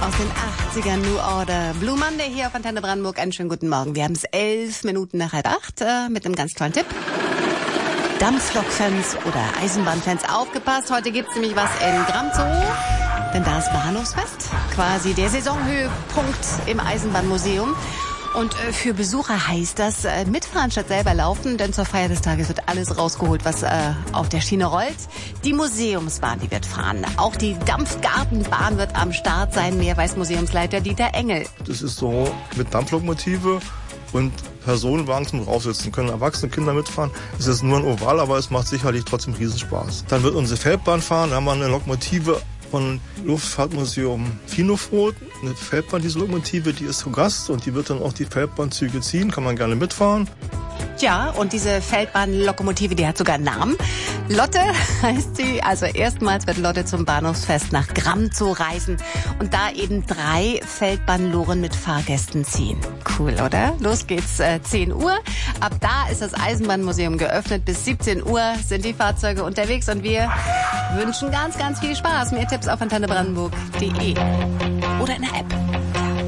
aus den 80ern, New Order. Blue Monday hier auf Antenne Brandenburg. Einen schönen guten Morgen. Wir haben es 11 Minuten nach 7:30 mit einem ganz tollen Tipp. Dampflokfans oder Eisenbahnfans, aufgepasst. Heute gibt's nämlich was in Gramzow, denn da ist Bahnhofsfest. Quasi der Saisonhöhepunkt im Eisenbahnmuseum. Und für Besucher heißt das mitfahren statt selber laufen, denn zur Feier des Tages wird alles rausgeholt, was auf der Schiene rollt. Die Museumsbahn, die wird fahren. Auch die Dampfgartenbahn wird am Start sein. Mehr weiß Museumsleiter Dieter Engel. Das ist so mit Dampflokomotive und Personenwagen zum Draufsitzen. Können erwachsene Kinder mitfahren. Es ist nur ein Oval, aber es macht sicherlich trotzdem Riesenspaß. Dann wird unsere Feldbahn fahren. Da haben wir eine Lokomotive von Luftfahrtmuseum Finofroth, eine Feldbahn, diese Lokomotive, die ist zu Gast und die wird dann auch die Feldbahnzüge ziehen, kann man gerne mitfahren. Ja, und diese Feldbahnlokomotive, die hat sogar einen Namen. Lotte heißt sie, also erstmals wird Lotte zum Bahnhofsfest nach Gramzow reisen und da eben 3 Feldbahnloren mit Fahrgästen ziehen. Cool, oder? Los geht's, 10 Uhr. Ab da ist das Eisenbahnmuseum geöffnet. Bis 17 Uhr sind die Fahrzeuge unterwegs und wir wünschen ganz, ganz viel Spaß. Mehr Tipps auf antennebrandenburg.de oder in der App.